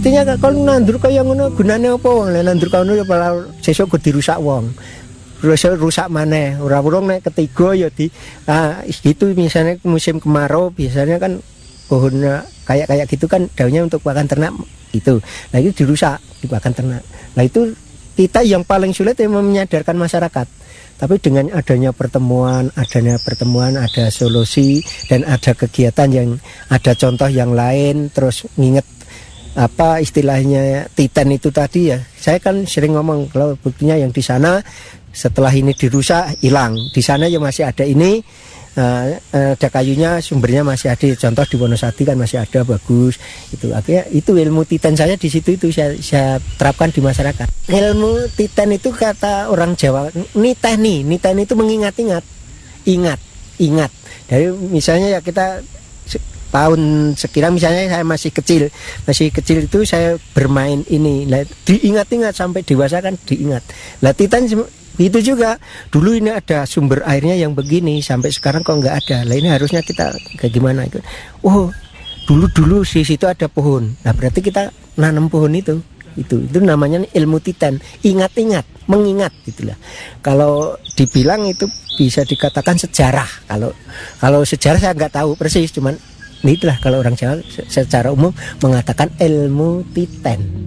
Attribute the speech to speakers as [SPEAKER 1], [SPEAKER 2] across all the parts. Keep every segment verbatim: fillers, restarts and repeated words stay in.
[SPEAKER 1] buktinya kalau nandur kaya ngono gunane apa wong nandur kaya ngono ya malah sesuk go dirusak wong. Rusak rusak maneh ora urung nek ketiga ya di ah, gitu misalnya musim kemarau biasanya kan pohon kayak kayak gitu kan daunnya untuk pakan ternak itu. Nah itu dirusak dipakan ternak. Nah itu kita yang paling sulit yang menyadarkan masyarakat. Tapi dengan adanya pertemuan, adanya pertemuan, ada solusi dan ada kegiatan yang ada contoh yang lain, terus nginget apa istilahnya titan itu tadi ya. Saya kan sering ngomong kalau buktinya yang di sana setelah ini dirusak hilang, di sana ya masih ada ini. Uh, ada kayunya sumbernya masih ada, contoh di Wonosati kan masih ada bagus itu. Akhirnya itu ilmu titan saya di situ itu saya, saya terapkan di masyarakat. Ilmu titan itu kata orang Jawa niteh nih, niteh itu mengingat-ingat, ingat, ingat. Dari misalnya ya kita tahun sekira misalnya saya masih kecil, masih kecil itu saya bermain ini, lah diingat-ingat sampai dewasa kan diingat. Lah titan itu juga dulu ini ada sumber airnya yang begini sampai sekarang kok nggak ada. Lah ini harusnya kita kayak gimana itu? Oh dulu dulu di situ ada pohon. Nah berarti kita nanam pohon itu. Itu itu namanya ilmu titan. Ingat-ingat, mengingat gitulah. Kalau dibilang itu bisa dikatakan sejarah. Kalau kalau sejarah saya nggak tahu persis, cuman itulah kalau orang Jawa secara umum mengatakan ilmu titan.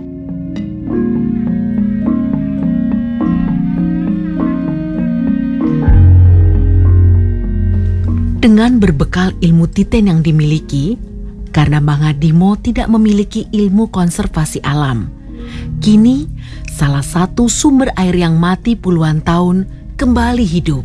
[SPEAKER 2] Dengan berbekal ilmu titan yang dimiliki, karena Bang Adimo tidak memiliki ilmu konservasi alam, kini salah satu sumber air yang mati puluhan tahun kembali hidup.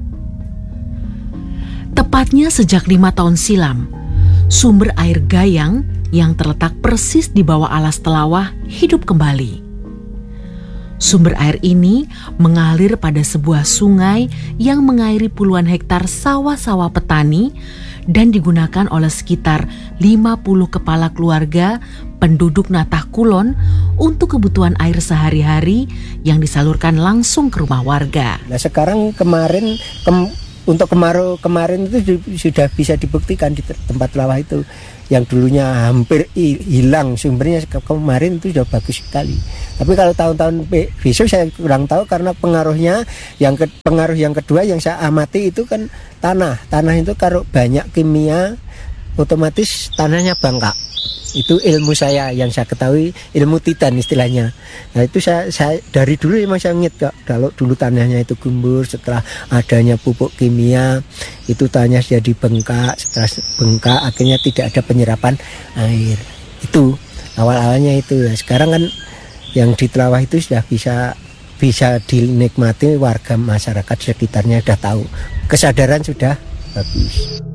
[SPEAKER 2] Tepatnya sejak lima tahun silam, sumber air Gayang yang terletak persis di bawah alas Telawah hidup kembali. Sumber air ini mengalir pada sebuah sungai yang mengairi puluhan hektar sawah-sawah petani dan digunakan oleh sekitar lima puluh kepala keluarga penduduk Natah Kulon untuk kebutuhan air sehari-hari yang disalurkan langsung ke rumah warga.
[SPEAKER 1] Nah sekarang kemarin kem, untuk kemarau kemarin itu sudah bisa dibuktikan di tempat Telawah itu yang dulunya hampir hilang sumbernya kemarin itu sudah bagus sekali. Tapi kalau tahun-tahun besok saya kurang tahu karena pengaruhnya yang ke, pengaruh yang kedua yang saya amati itu kan tanah. Tanah itu kalau banyak kimia otomatis tanahnya bangkak. Itu ilmu saya yang saya ketahui, ilmu titan istilahnya. Nah itu saya, saya dari dulu memang saya ingat kok, kalau dulu tanahnya itu gembur, setelah adanya pupuk kimia itu tanahnya jadi bengkak, setelah bengkak akhirnya tidak ada penyerapan air. Itu awal-awalnya itu. Nah, sekarang kan yang di Telawah itu sudah bisa bisa dinikmati warga masyarakat sekitarnya sudah tahu, kesadaran sudah bagus.